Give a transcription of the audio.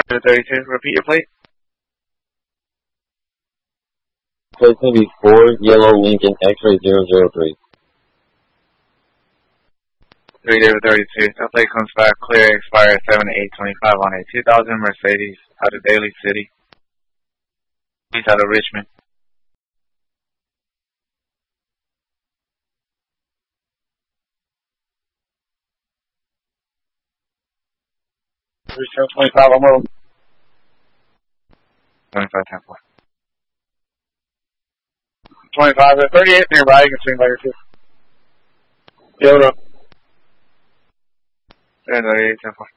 32, repeat your plate. Plate's going to be 4 Yellow Lincoln X-ray 003. 3 David 32. That plate comes back clear, expired 7/8/25 on a 2000 Mercedes out of Daly City. He's out of Richmond. Return 25 on road. 25-10-4. 25 at 38 nearby, you can swing by your 2. Yoda. 38-10-4.